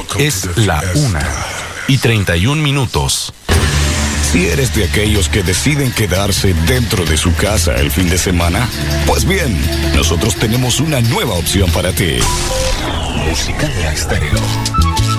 Es la 1:31. Si eres de aquellos que deciden quedarse dentro de su casa el fin de semana, pues bien, nosotros tenemos una nueva opción para ti. Música de Estéreo.